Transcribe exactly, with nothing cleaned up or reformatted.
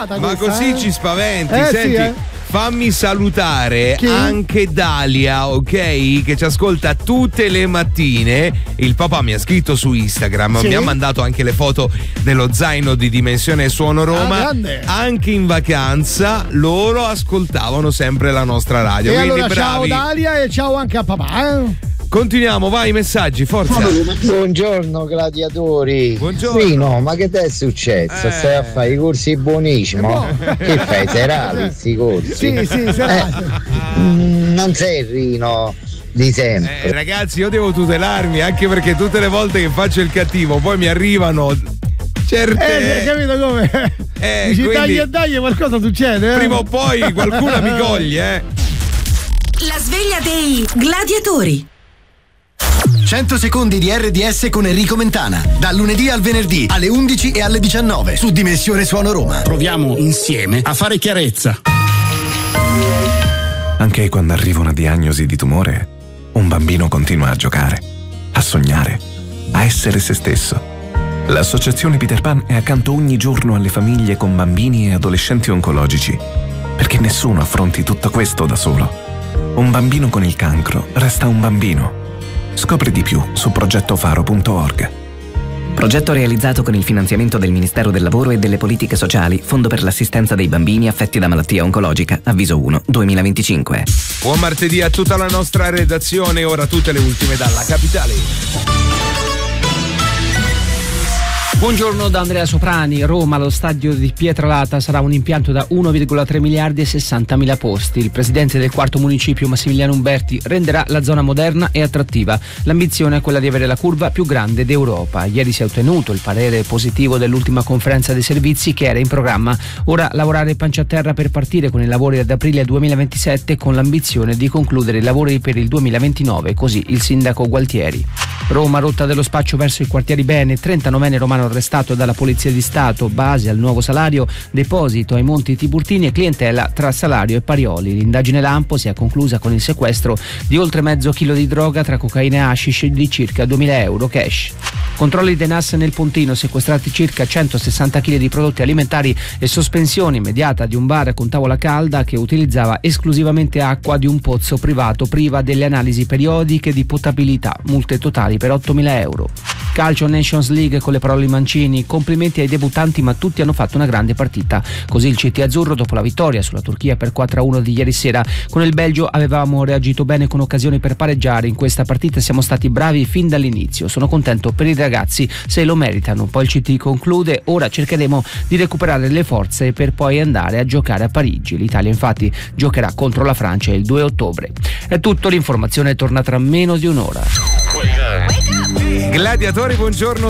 spaventata. Ma questa, così eh? ci spaventi, eh, senti. Sì, eh? Fammi salutare Chi? anche Dalia, ok? Che ci ascolta tutte le mattine. Il papà mi ha scritto su Instagram, Sì? mi ha mandato anche le foto dello zaino di Dimensione Suono Roma. Ah, anche in vacanza loro ascoltavano sempre la nostra radio. E Quindi allora bravi. ciao Dalia e ciao anche a papà. Eh? Continuiamo, vai, messaggi, forza. Buongiorno gladiatori. Buongiorno. Sì, no, ma che ti è successo? Eh. Stai a fare i corsi buonismo? Eh, Che fai? Serali questi corsi? Sì, sì, serali. Eh, mm, non sei il Rino di sempre. Eh, ragazzi, io devo tutelarmi anche perché tutte le volte che faccio il cattivo poi mi arrivano certe. Eh, capito come? Eh, Dici quindi- dai e dai, qualcosa succede. Eh? Prima o poi qualcuno mi coglie, eh. La sveglia dei gladiatori. cento secondi di erre di esse con Enrico Mentana. Dal lunedì al venerdì alle undici e alle diciannove su Dimensione Suono Roma. Proviamo insieme a fare chiarezza. Anche quando arriva una diagnosi di tumore, un bambino continua a giocare, a sognare, a essere se stesso. L'associazione Peter Pan è accanto ogni giorno alle famiglie con bambini e adolescenti oncologici, perché nessuno affronti tutto questo da solo. Un bambino con il cancro resta un bambino. Scopri di più su progetto faro punto org. Progetto realizzato con il finanziamento del Ministero del Lavoro e delle Politiche Sociali, Fondo per l'assistenza dei bambini affetti da malattia oncologica, Avviso uno duemilaventicinque. Buon martedì a tutta la nostra redazione, ora tutte le ultime dalla capitale. Buongiorno da Andrea Soprani. Roma, lo stadio di Pietralata sarà un impianto da uno virgola tre miliardi e sessantamila posti. Il presidente del quarto municipio, Massimiliano Umberti, renderà la zona moderna e attrattiva. L'ambizione è quella di avere la curva più grande d'Europa. Ieri si è ottenuto il parere positivo dell'ultima conferenza dei servizi che era in programma. Ora lavorare pancia a terra per partire con i lavori ad aprile duemilaventisette, con l'ambizione di concludere i lavori per il duemilaventinove, così il sindaco Gualtieri. Roma, rotta dello spaccio verso i quartieri bene, trentanovenne romano arrestato dalla Polizia di Stato, base al nuovo salario, deposito ai Monti Tiburtini e clientela tra Salario e Parioli. L'indagine Lampo si è conclusa con il sequestro di oltre mezzo chilo di droga tra cocaina e hashish di circa duemila euro cash. Controlli dei N A S nel Pontino, sequestrati circa centosessanta chili di prodotti alimentari e sospensione immediata di un bar con tavola calda che utilizzava esclusivamente acqua di un pozzo privato priva delle analisi periodiche di potabilità, multe totali per ottomila euro. Calcio Nations League con le parole Mancini, complimenti ai debuttanti ma tutti hanno fatto una grande partita. Così il C T azzurro dopo la vittoria sulla Turchia per quattro a uno di ieri sera. Con il Belgio avevamo reagito bene con occasioni per pareggiare, in questa partita siamo stati bravi fin dall'inizio. Sono contento per i ragazzi, se lo meritano. Poi il C T conclude, ora cercheremo di recuperare le forze per poi andare a giocare a Parigi. L'Italia infatti giocherà contro la Francia il due ottobre. È tutto, l'informazione torna tra meno di un'ora. Gladiatori, buongiorno,